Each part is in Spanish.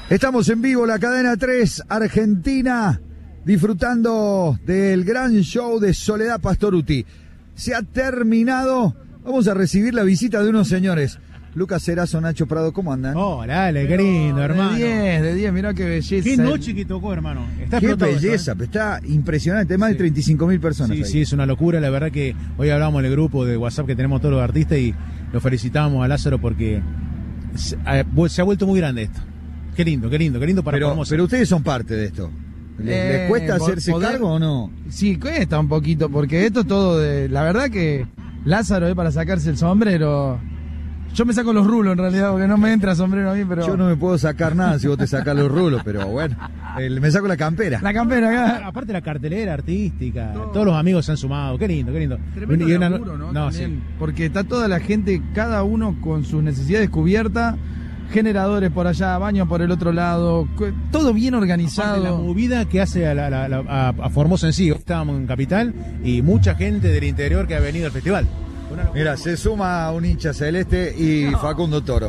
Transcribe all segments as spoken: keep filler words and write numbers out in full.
Estamos en vivo, la cadena tres, Argentina, disfrutando del gran show de Soledad Pastorutti. Se ha terminado, vamos a recibir la visita de unos señores. Lucas Cerazo, Nacho Prado, ¿cómo andan? Hola, dale, qué lindo, hermano. De diez, de diez, mirá qué belleza. Qué noche que tocó, hermano. Está qué explotado, belleza, ¿eh? Está impresionante, más sí. de treinta y cinco mil personas. Sí, ahí. sí, es una locura, la verdad que hoy hablamos en el grupo de WhatsApp que tenemos todos los artistas y lo felicitamos a Lázaro porque se ha, se ha vuelto muy grande esto. Qué lindo, qué lindo, qué lindo para pero, Formosa. Pero ustedes son parte de esto. ¿Les, eh, ¿les cuesta hacerse poder... cargo o no? Sí, cuesta un poquito, porque esto es todo de... La verdad que Lázaro es para sacarse el sombrero. Yo me saco los rulos en realidad, porque no me entra sombrero a mí, pero... Yo no me puedo sacar nada si vos te sacás los rulos, pero bueno, el, me saco la campera. La campera acá. Aparte la cartelera artística, todo. Todos los amigos se han sumado, qué lindo, qué lindo. Tremendo y una... laburo, ¿no? No, También, sí. Porque está toda la gente, cada uno con sus necesidades cubiertas, generadores por allá, baños por el otro lado, todo bien organizado. Aparte, la movida que hace a, la, la, la, a, a Formosa en sí. Estábamos en Capital y mucha gente del interior que ha venido al festival. Mira, se suma un hincha celeste y no. Facundo Toro.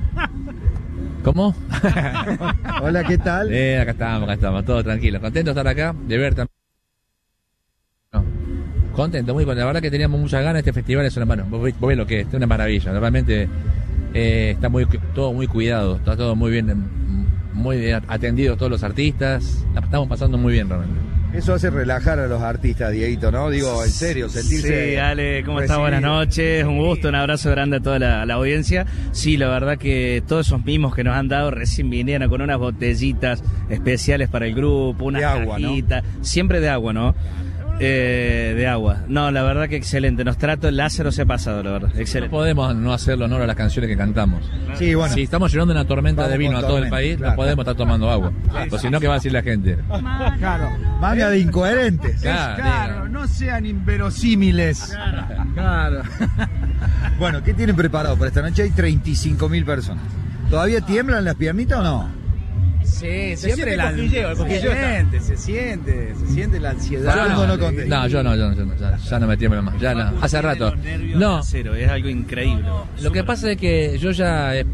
¿Cómo? Hola, ¿qué tal? Eh, acá estamos, acá estamos, todos tranquilos. Contento de estar acá, de ver también. No. Contento, muy contento. La verdad que teníamos muchas ganas. Este festival es una mano. Vos, vos ves lo que es, es una maravilla. Realmente eh, está muy, todo muy cuidado, está todo muy bien, muy bien atendido todos los artistas. La estamos pasando muy bien realmente. Eso hace relajar a los artistas, Dieguito, ¿no? Digo, en serio, sentirse... Sí, Ale, ¿cómo estás? Buenas noches, un gusto, un abrazo grande a toda la, la audiencia. Sí, la verdad que todos esos mimos que nos han dado recién vinieron con unas botellitas especiales para el grupo, unas cajitas, ¿no? Siempre de agua, ¿no? Eh, de agua. No, la verdad que excelente. Nos trato, el Lázaro se ha pasado, la verdad. Excelente. No podemos no hacerle honor a las canciones que cantamos. Sí, bueno. Si estamos llevando una tormenta Vamos de vino a todo el país, claro. No podemos estar tomando agua. O si no, ¿qué va a decir la gente? Claro. Manga de incoherentes. Claro, claro, no sean inverosímiles. Claro. Claro. Bueno, ¿qué tienen preparado para esta noche? Hay treinta y cinco mil personas. ¿Todavía tiemblan las piernitas o no? Sí, se siempre la cosquilleo, el cosquilleo se siente, se siente, se siente la ansiedad. Yo no, no, no, no, yo no, yo no, yo no ya, ya no me tiemblo más, ya no, hace rato. No, cero, es algo increíble. Lo que pasa es que yo ya es,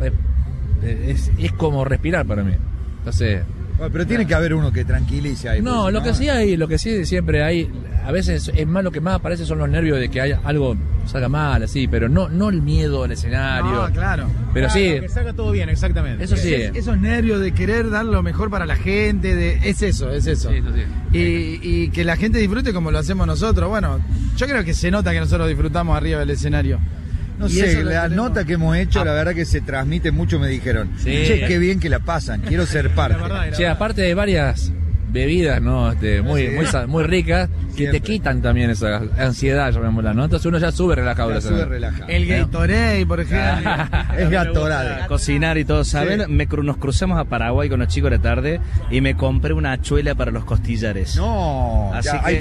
es, es como respirar para mí. Entonces, bueno, pero tiene que haber uno que tranquilice ahí. No, lo que sí hay, lo que sí siempre hay, a veces es más lo que más aparece son los nervios de que haya algo salga mal, así, pero no no el miedo al escenario. No, claro. Pero claro, sí. Que salga todo bien, exactamente. Eso sí. Es, esos nervios de querer dar lo mejor para la gente, de, es eso, es eso. Sí, eso sí. Y, y que la gente disfrute como lo hacemos nosotros. Bueno, yo creo que se nota que nosotros disfrutamos arriba del escenario. No sé, la nota que hemos hecho, la verdad que se transmite mucho, me dijeron. Sí. Che, qué bien que la pasan, quiero ser parte. Che, aparte de varias bebidas, ¿no? Este, muy, muy, muy ricas, que siempre te quitan también esa ansiedad, llamémosla, ¿no? Entonces uno ya sube relajado. Ya sube relajado. El Gatorade, por ejemplo. Es Gatorade. Cocinar y todo, ¿saben? Sí. Me, nos cruzamos a Paraguay con los chicos de la tarde y me compré una hachuela para los costillares. No, así ya, que... hay